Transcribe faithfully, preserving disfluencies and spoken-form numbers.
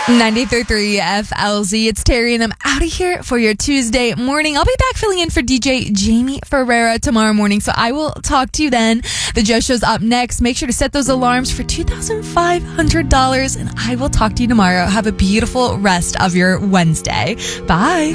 ninety-three point three F L Z. It's Terry, and I'm out of here for your Tuesday morning. I'll be back filling in for D J Jamie Ferreira tomorrow morning, so I will talk to you then. The Joe Show's up next. Make sure to set those alarms for two thousand five hundred dollars, and I will talk to you tomorrow. Have a beautiful rest of your Wednesday. Bye.